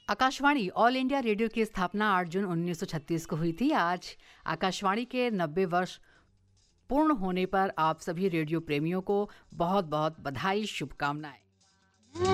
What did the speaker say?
Akashvani all India radio की स्थापना 8 जून 1936 को हुई थी। आज आकाशवाणी के 90 वर्ष पूर्ण होने पर आप सभी रेडियो प्रेमियों को बहुत बहुत बधाई, शुभकामनाएं।